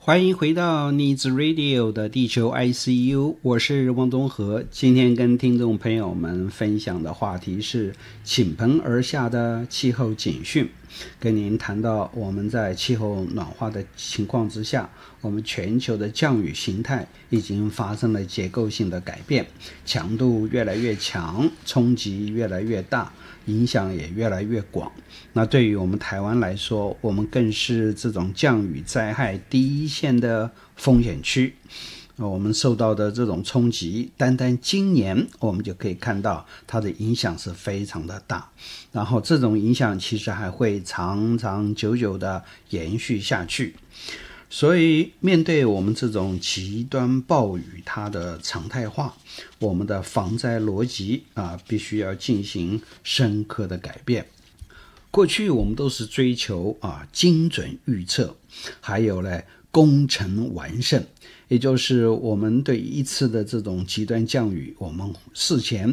欢迎回到 Needs Radio 的地球 ICU， 我是汪东和。今天跟听众朋友们分享的话题是倾盆而下的气候警讯，跟您谈到我们在气候暖化的情况之下，我们全球的降雨形态已经发生了结构性的改变，强度越来越强，冲击越来越大，影响也越来越广。那对于我们台湾来说，我们更是这种降雨灾害第一线的风险区。我们受到的这种冲击，单单今年我们就可以看到它的影响是非常的大，然后这种影响其实还会长长久久的延续下去。所以面对我们这种极端暴雨它的常态化，我们的防灾逻辑必须要进行深刻的改变。过去我们都是追求精准预测，还有工程完胜，也就是我们对一次的这种极端降雨，我们事前